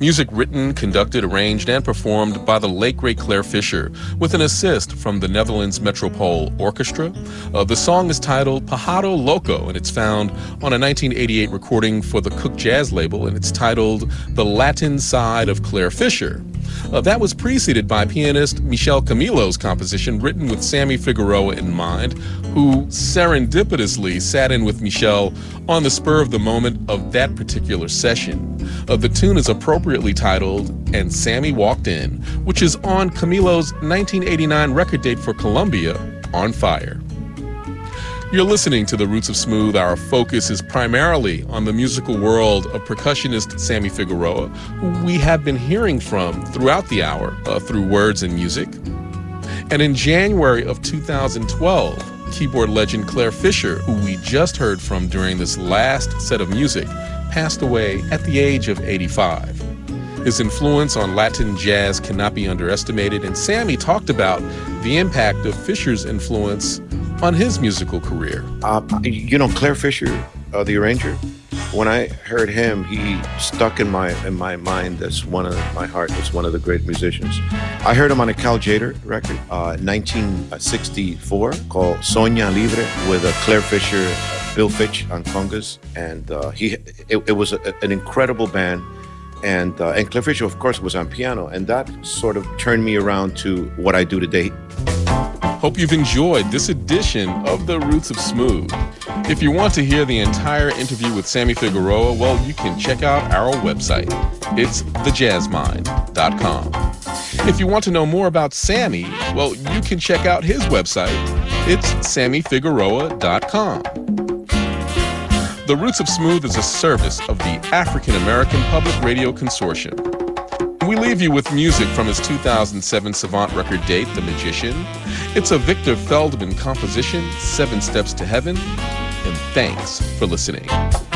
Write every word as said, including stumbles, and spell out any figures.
Music written, conducted, arranged, and performed by the late great Claire Fischer, with an assist from the Netherlands Metropole Orchestra. Uh, the song is titled Pájaro Loco, and it's found on a nineteen eighty-eight recording for the Cook Jazz label, and it's titled The Latin Side of Claire Fischer. Uh, that was preceded by pianist Michel Camilo's composition, written with Sammy Figueroa in mind, who serendipitously sat in with Michel on the spur of the moment of that particular session. Uh, the tune is appropriately titled And Sammy Walked In, which is on Camilo's nineteen eighty-nine record date for Columbia, On Fire. You're listening to The Roots of Smooth. Our focus is primarily on the musical world of percussionist Sammy Figueroa, who we have been hearing from throughout the hour uh, through words and music. And in January of two thousand twelve, keyboard legend Claire Fischer, who we just heard from during this last set of music, passed away at the age of eighty-five. His influence on Latin jazz cannot be underestimated, and Sammy talked about the impact of Fischer's influence on his musical career. Uh, you know, Claire Fischer, uh, the arranger, when I heard him, he stuck in my in my mind as one of my heart as one of the great musicians. I heard him on a Cal Tjader record, uh, nineteen sixty-four, called Soña Libre, with uh, Claire Fischer, uh, Bill Fitch on congas, and uh, he it, it was a, an incredible band. And uh, and Claire Fischer, of course, was on piano, and that sort of turned me around to what I do today. Hope you've enjoyed this edition of The Roots of Smooth. If you want to hear the entire interview with Sammy Figueroa, well, you can check out our website. It's the jazz mind dot com. If you want to know more about Sammy, well, you can check out his website. It's sammy figueroa dot com. The Roots of Smooth is a service of the African American Public Radio Consortium. We leave you with music from his two thousand seven Savant record date, The Magician. It's a Victor Feldman composition, Seven Steps to Heaven, and thanks for listening.